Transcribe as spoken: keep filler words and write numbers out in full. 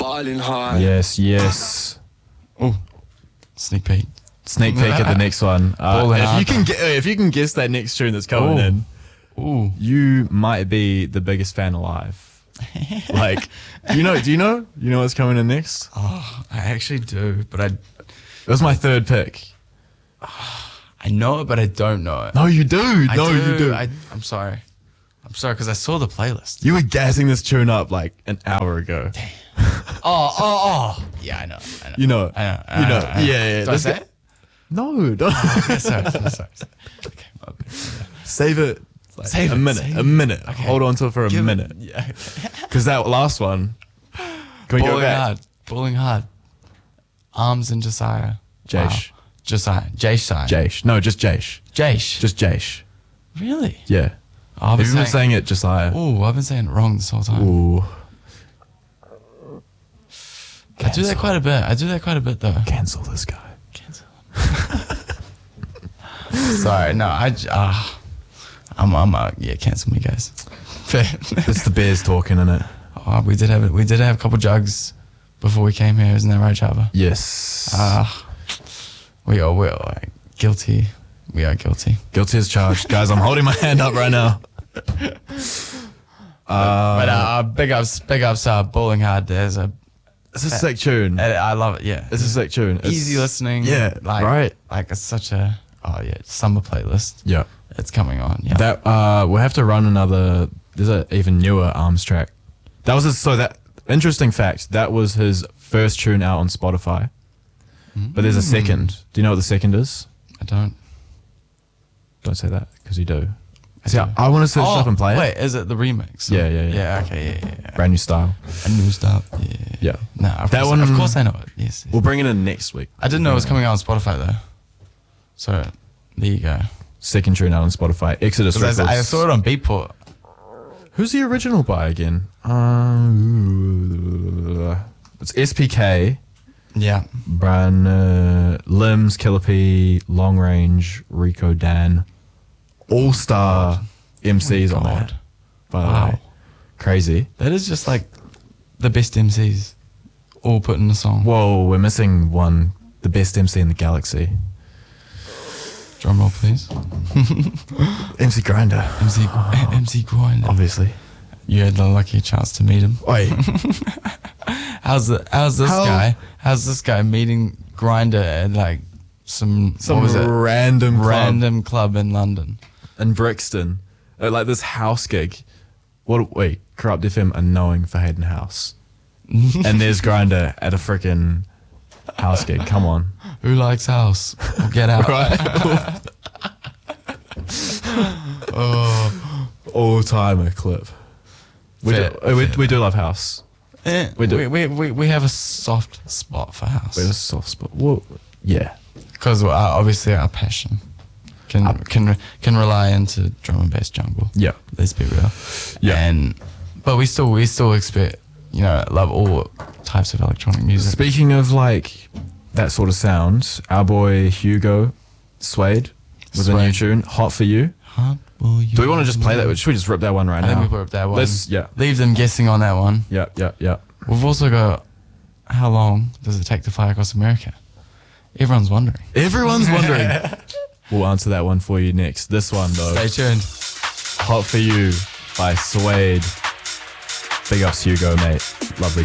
Island High. Yes, yes. Oh, sneak peek. Sneak peek at the next one. Uh, Ballin' if hard. you can get, if you can guess that next tune that's coming Ooh. in, Ooh. you might be the biggest fan alive. Like, do you know? Do you know? You know what's coming in next? Oh, I actually do, but I It was my third pick. I know it, but I don't know it. No, you do. I no, do. you do. I, I'm sorry. I'm sorry because I saw the playlist. You were gassing this tune up like an hour ago. Oh, oh, oh. Yeah, I know. I know. You know. I know. I You know. I know. Yeah, yeah. Do I This say guy- it? No, don't. Okay, sorry, sorry, sorry. Okay, my bad. Save it. Like Save a it, minute. save a it. minute. Okay. Hold on to it for a Give it- minute. Yeah. Because that last one. Can we go Balling back? hard. Balling hard. Arms and Josiah. Jaish. Wow. Josiah. Jaish. Jaish. No, just Jaish. Jaish. Just Jaish. Really? Yeah. Oh, I've If been you were saying, saying it just like. Ooh, I've been saying it wrong this whole time. Ooh. I do that quite a bit. I do that quite a bit though. Cancel this guy. Cancel. Sorry, no, I, j- uh, I'm, I'm, uh, yeah, cancel me, guys. It's the bears talking in it. Oh, we did have it. We did have a couple jugs before we came here, isn't that right, Chava? Yes. Ah, we are, we are guilty. We are guilty. Guilty as charged. Guys, I'm holding my hand up right now. but uh, big ups, big ups, uh, Bowling Hard. There's a, It's a sick tune. I I love it. Yeah, It's a sick tune. It's, easy listening. Yeah, like, right. Like it's such a, oh yeah, summer playlist. Yeah. It's coming on. Yeah. That uh, we'll have to run another. There's an even newer Arms track. That was his, so that interesting fact. That was his first tune out on Spotify. But there's a second. Do you know what the second is? I don't. Don't say that because you do. I See, do. I, I want to search it up and play wait, it. is it the remix? Yeah, yeah, yeah. Yeah, okay, yeah, yeah. yeah. Brand new style. A new style. Yeah. Yeah. No, of That course, one- Of course, I know it. Yes. yes. We'll bring it in next week. I didn't know it was coming out on Spotify though. So there you go. Second tune out on Spotify. Exodus 'Cause Records. I, I saw it on Beatport. Who's the original by again? Um, it's S P K, Yeah. Bran, uh, Limbs, Killer P, Long Range, Rico Dan, All Star M Cs on God. that. By the Wow. way, crazy. That is just like the best M Cs all put in a song. Whoa, we're missing one. The best M C in the galaxy. Drum roll, please. M C Grinder, M C M C Grinder. obviously. You had the lucky chance to meet him. Wait, How's the How's this How- guy? How's this guy meeting Grinder at like some some what was it? random club Random club in London. in Brixton, at like this house gig. What? Wait, Corrupt F M are knowing for Hayden House, and there's Grinder at a freaking house gig. Come on, Who likes house? Well, get out. right? Oh, All timer clip. We Fair, do, we, fair. we do love house. eh, We do. we, we, we, we have a soft spot for house We have a soft spot. Well, yeah. because obviously our passion can can can rely into drum and bass jungle. Yeah. Let's be real. Yeah. And but we still we still expect you know love all types of electronic music. Speaking of like that sort of sound, our boy Hugo Suede with a new Suede. tune, Hot For You. Huh? Well, Do we want to just play that? Should we just rip that one right I now? think we put up that one. Let's, yeah. Leave them guessing on that one. Yeah, yeah, yeah. We've also got how long does it take to fly across America? Everyone's wondering. Everyone's wondering. We'll answer that one for you next. This one, though. Stay tuned. Hot For You by Suede. Big ups, Hugo, mate. Lovely